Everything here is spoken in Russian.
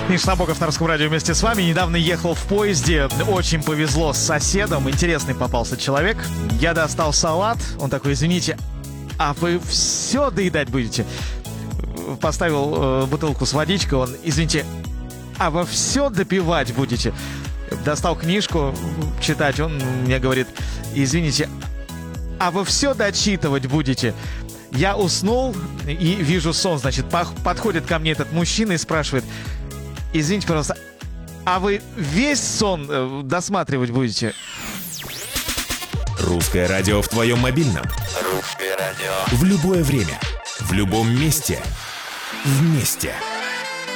Миша Набоков на Русском радио вместе с вами. Недавно ехал в поезде. Очень повезло с соседом. Интересный попался человек. Я достал салат. Он такой: извините, а вы все доедать будете? Поставил бутылку с водичкой. Он: извините, а вы все допивать будете? Достал книжку читать. Он мне говорит: извините, а вы все дочитывать будете? Я уснул и вижу сон. Значит, подходит ко мне этот мужчина и спрашивает: извините, пожалуйста, а вы весь сон досматривать будете? Русское радио в твоем мобильном. Русское радио. В любое время. В любом месте. Вместе.